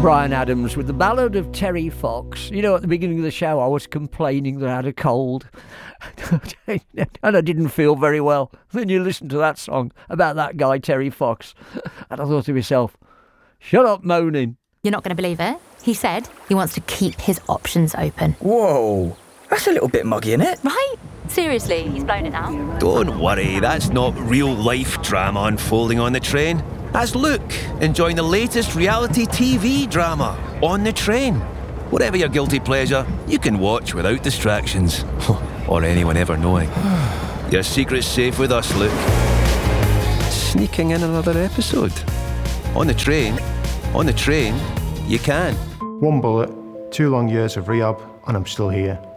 Bryan Adams with the ballad of Terry Fox. You know, at the beginning of the show, I was complaining that I had a cold and I didn't feel very well. Then you listen to that song about that guy, Terry Fox, and I thought to myself, shut up moaning. You're not going to believe it. He said he wants to keep his options open. Whoa, that's a little bit muggy, isn't it? Right? Seriously, he's blown it out. Don't worry, that's not real-life drama unfolding on the train. That's Luke enjoying the latest reality TV drama, On the Train. Whatever your guilty pleasure, you can watch without distractions. Or anyone ever knowing. Your secret's safe with us, Luke. Sneaking in another episode. On the train, you can. One bullet, 2 long years of rehab, and I'm still here.